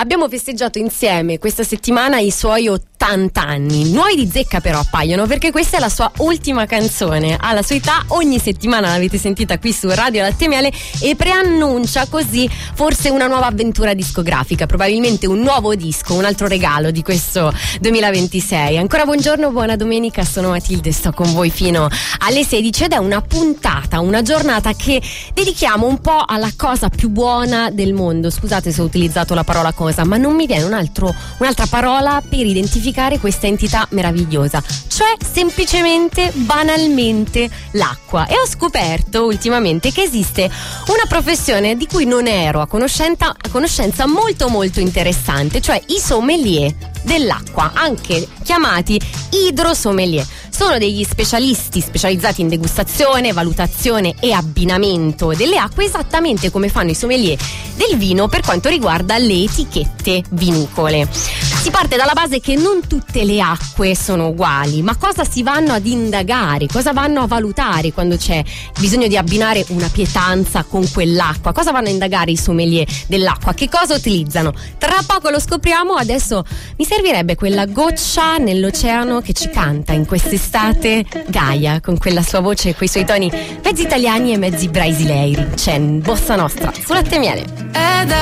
Abbiamo festeggiato insieme questa settimana i suoi 80 anni. Nuovi di zecca però appaiono, perché questa è la sua ultima canzone. Alla sua età ogni settimana l'avete sentita qui su Radio Latte e Miele e preannuncia così forse una nuova avventura discografica, probabilmente un nuovo disco, un altro regalo di questo 2026. Ancora buongiorno, buona domenica, sono Matilde, sto con voi fino alle 16 ed è una puntata, una giornata che dedichiamo un po' alla cosa più buona del mondo. Scusate se ho utilizzato la parola cosa, ma non mi viene un'altra parola per identificare questa entità meravigliosa, cioè semplicemente, banalmente l'acqua. E ho scoperto ultimamente che esiste una professione di cui non ero a conoscenza molto molto interessante, cioè i sommelier dell'acqua, anche chiamati idrosommelier. Sono degli specialisti specializzati in degustazione, valutazione e abbinamento delle acque, esattamente come fanno i sommelier del vino per quanto riguarda le etichette vinicole. Si parte dalla base che non tutte le acque sono uguali, ma cosa si vanno ad indagare, cosa vanno a valutare quando c'è bisogno di abbinare una pietanza con quell'acqua, cosa vanno a indagare i sommelier dell'acqua, che cosa utilizzano. Tra poco lo scopriamo. Adesso mi servirebbe quella goccia nell'oceano che ci canta in quest'estate Gaia, con quella sua voce e quei suoi toni mezzi italiani e mezzi brasileiri. C'è Bossa Nostra su Latte e Miele.